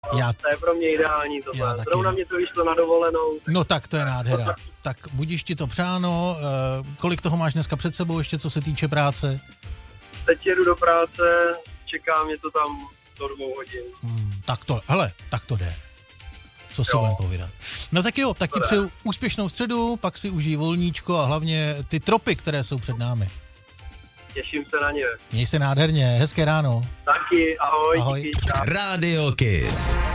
To je pro mě ideální tohle. Zrovna mě to vyšlo na dovolenou. No tak to je nádhera. Tak budiš ti to přáno. Kolik toho máš dneska před sebou ještě, co se týče práce? Teď jedu do práce, čeká mě to tam do 2 hodin. Tak to jde. Co si budeme povídat. No tak jo, tak ti přeju úspěšnou středu, pak si užij volníčko a hlavně ty tropy, které jsou před námi. Těším se na ně. Měj se nádherně, hezké ráno. Taky, ahoj. Ahoj. Rádio Kiss.